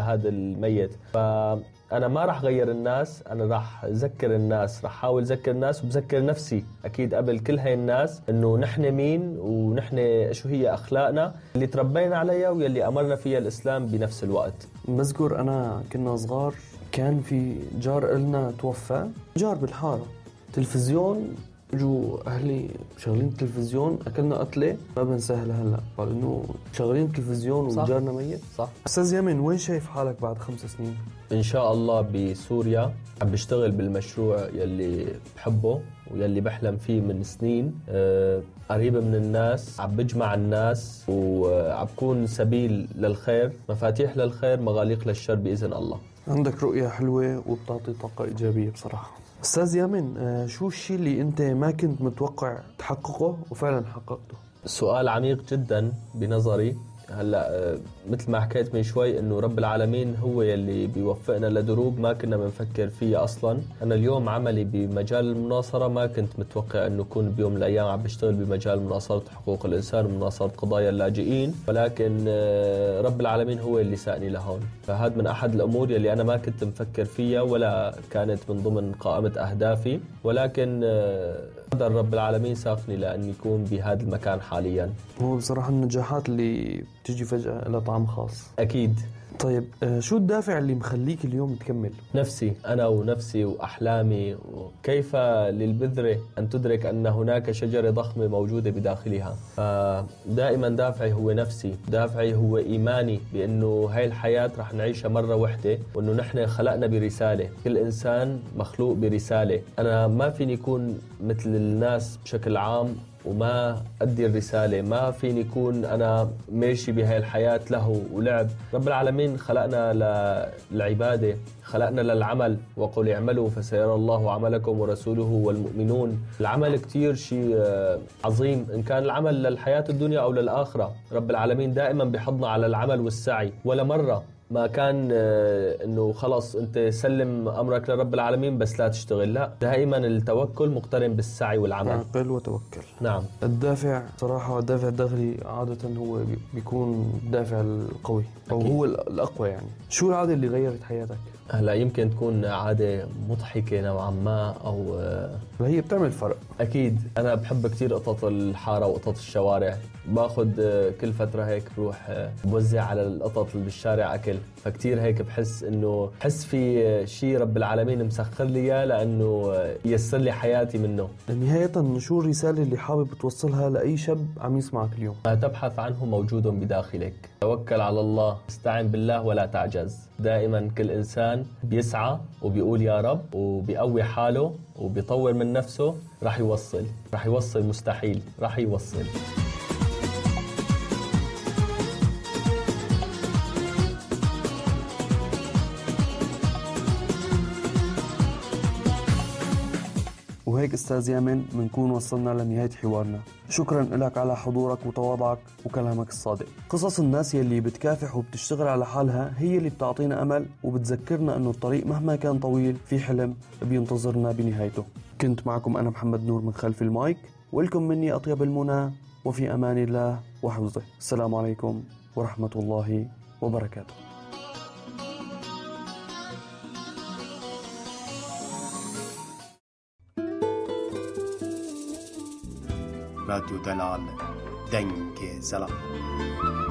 لهذا الميت. فأنا ما راح غير الناس، أنا راح أذكر الناس، راح أحاول أذكر الناس وبذكر نفسي أكيد قبل كل هاي الناس إنه نحن مين ونحن شو هي أخلاقنا اللي تربينا عليها واللي أمرنا فيها الإسلام بنفس الوقت. بذكر أنا كنا صغار كان في جار إلنا توفى، جار بالحارة، تلفزيون، جو أهلي شغلين التلفزيون، أكلنا قتلة ما بنساها لهلا، قال إنه شغلين التلفزيون وجارنا ميت. صح. أستاذ يامن، وين شايف حالك بعد 5 سنين؟ إن شاء الله بسوريا، عم بشتغل بالمشروع يلي بحبه ويلي بحلم فيه من سنين، قريب من الناس، عم بجمع الناس وعم بكون سبيل للخير، مفاتيح للخير، مغاليق للشر بإذن الله. عندك رؤية حلوة وبتعطي طاقة إيجابية بصراحة. أستاذ يامن، شو الشيء اللي أنت ما كنت متوقع تحققه وفعلا حققته؟ سؤال عميق جدا بنظري. هلأ مثل ما حكيت من شوي إنه رب العالمين هو يلي بيوفقنا لدروب ما كنا بنفكر فيها أصلا. أنا اليوم عملي بمجال المناصرة ما كنت متوقع إنه كون بيوم من الأيام عم بشتغل بمجال مناصرة حقوق الإنسان ومناصرة قضايا اللاجئين، ولكن رب العالمين هو اللي ساقني لهون. فهذا من أحد الأمور يلي أنا ما كنت مفكر فيها ولا كانت من ضمن قائمة أهدافي، ولكن قدر رب العالمين ساقني لأن يكون بهذا المكان حاليا. هو بصراحة النجاحات اللي تيجي فجأة لها طعم خاص. أكيد. طيب، شو الدافع اللي مخليك اليوم تكمل؟ نفسي، أنا ونفسي وأحلامي، وكيف للبذرة أن تدرك أن هناك شجرة ضخمة موجودة بداخلها. فدائما دافعي هو نفسي، دافعي هو إيماني بأنه هاي الحياة رح نعيشها مرة واحدة، وأنه نحن خلقنا برسالة، كل إنسان مخلوق برسالة. أنا ما فيني يكون مثل الناس بشكل عام وما أدي الرسالة، ما فيني يكون أنا ماشي بهاي الحياة له ولعب. رب العالمين خلقنا للعبادة، خلقنا للعمل، وقل اعملوا فسيرى الله عملكم ورسوله والمؤمنون. العمل كتير شيء عظيم، إن كان العمل للحياة الدنيا أو للآخرة. رب العالمين دائما بيحضنا على العمل والسعي، ولا مرة ما كان انه خلص انت سلم امرك لرب العالمين بس لا تشتغل، لا، دائما التوكل مقترن بالسعي والعمل. عقل وتوكل. نعم. الدافع صراحة، الدافع الداخلي عادة هو بيكون الدافع القوي او أكيد. هو الاقوى يعني. شو العادة اللي غيرت حياتك؟ هلا يمكن تكون عادة مضحكة نوعا ما او هي بتعمل فرق. اكيد. انا بحب كتير قطط الحارة وقطط الشوارع، باخد كل فترة هيك بروح بوزع على القطط اللي بالشارع اكل، فكتير هيك بحس انه في شيء رب العالمين مسخر لي اياه لانه ييسر لي حياتي منه. نهاية، شو الرسالة اللي حابب توصلها لأي شاب عم يسمعك اليوم؟ ما تبحث عنه موجود بداخلك، توكل على الله، استعن بالله ولا تعجز. دائما كل إنسان بيسعى وبيقول يا رب وبيقوي حاله وبيطور من نفسه، راح يوصل مستحيل، راح يوصل. وهيك أستاذ يامن بنكون وصلنا لنهاية حوارنا. شكرا لك على حضورك وتواضعك وكلامك الصادق. قصص الناس يلي بتكافح وبتشتغل على حالها هي اللي بتعطينا أمل وبتذكرنا أنه الطريق مهما كان طويل في حلم بينتظرنا بنهايته. كنت معكم أنا محمد نور من خلف المايك، ولكم مني أطيب المنى، وفي أمان الله وحفظه. السلام عليكم ورحمة الله وبركاته. راديو دلال، دنگ زلم.